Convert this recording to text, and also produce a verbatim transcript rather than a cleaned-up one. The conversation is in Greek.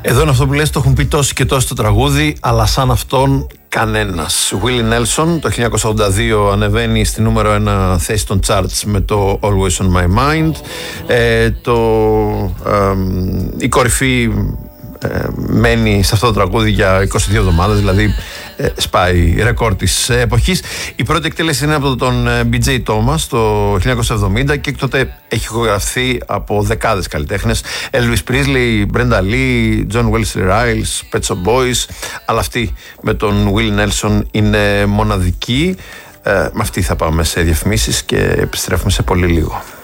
Εδώ είναι αυτό που λες, το έχουν πει τόσοι και τόσοι το τραγούδι, αλλά σαν αυτόν κανένας. Willie Nelson το χίλια εννιακόσια ογδόντα δύο ανεβαίνει στη νούμερο ένα θέση των charts με το Always on My Mind. Ε, το, ε, η κορυφή ε, μένει σε αυτό το τραγούδι για είκοσι δύο εβδομάδες, δηλαδή ε, σπάει ρεκόρ της εποχής. Η πρώτη εκτέλεση είναι από τον μπι τζέι Thomas το χίλια εννιακόσια εβδομήντα και τότε έχει ηχογραφηθεί από δεκάδες καλλιτέχνες. Elvis Presley, Brenda Lee, John Wesley Riles, Pet Shop Boys, αλλά αυτή με τον Willie Nelson είναι μοναδική. Ε, με αυτή θα πάμε σε διαφημίσεις και επιστρέφουμε σε πολύ λίγο.